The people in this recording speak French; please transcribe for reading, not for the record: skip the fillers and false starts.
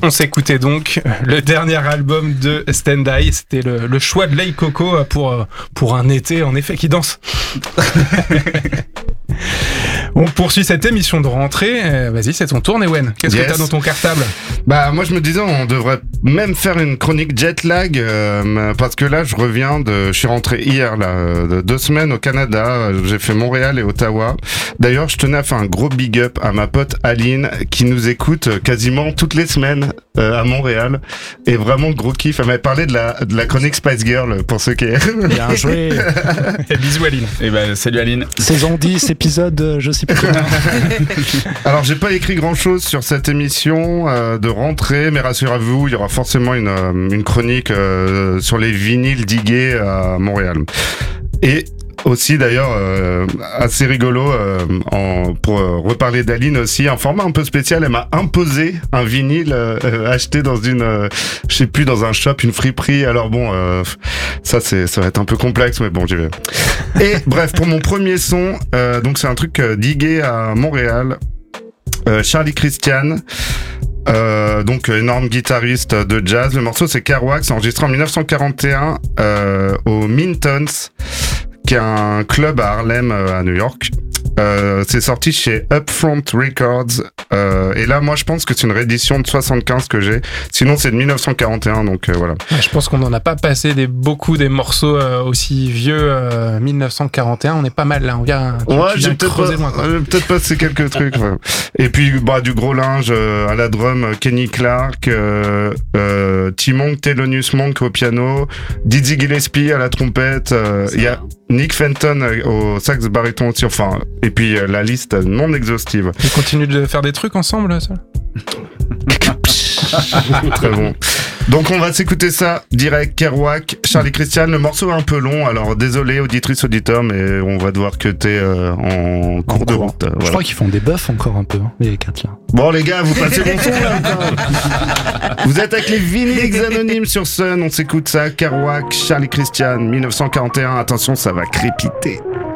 On s'écoutait donc le dernier album de Stand Eye. C'était le choix de Lay Coco pour un été, en effet, qui danse. On poursuit cette émission de rentrée. Vas-y, c'est ton tour, Newen. Qu'est-ce que t'as dans ton cartable ? Bah, moi, je me disais, on devrait même faire une chronique jet lag, parce que là, je suis rentré hier, là, de 2 semaines au Canada. J'ai fait Montréal et Ottawa. D'ailleurs, je tenais à faire un gros big up à ma pote Aline, qui nous écoute quasiment toutes les semaines, à Montréal. Et vraiment, gros kiff. Elle m'avait parlé de la chronique Spice Girl, pour ceux qui... Bien joué. Et bisous, Aline. Et ben, salut Aline. Saison 10, épisode, je sais pas comment. Alors, j'ai pas écrit grand chose sur cette émission de rentrée, mais rassurez-vous, il y aura forcément une chronique sur les vinyles digués à Montréal. Et aussi d'ailleurs assez rigolo pour reparler d'Aline aussi, un format un peu spécial. Elle m'a imposé un vinyle acheté dans je sais plus, dans un shop, une friperie. Alors bon, ça va être un peu complexe, mais bon, j'y vais. Et bref, pour mon premier son, donc c'est un truc digué à Montréal. Charlie Christian, donc énorme guitariste de jazz. Le morceau c'est Kerouac, c'est enregistré en 1941 au Mintons, qui est un club à Harlem, à New York. C'est sorti chez Upfront Records. Et là, moi, je pense que c'est une réédition de 75 que j'ai. Sinon, c'est de 1941, donc voilà. Ouais, je pense qu'on n'en a pas passé beaucoup des morceaux aussi vieux. 1941, on est pas mal là. On vient. J'ai peut-être passé quelques trucs. Ouais. Et puis, du gros linge à la drum, Kenny Clark, T-Monk, Thelonious Monk au piano, Dizzy Gillespie à la trompette. Il y a Nick Fenton au sax baryton aussi. Enfin, et puis la liste non exhaustive. Ils continuent de faire des trucs ensemble, ça. Très bon. Donc on va s'écouter ça direct. Kerouac, Charlie Christian. Le morceau est un peu long, alors désolé auditrice auditeur, mais on va devoir cutter en cours de route. Je crois qu'ils font des buffs encore un peu, les 4 là. Bon les gars, vous passez mon son là. Vous êtes avec les vinyles anonymes sur Sun. On s'écoute ça. Kerouac, Charlie Christian, 1941. Attention, ça va crépiter.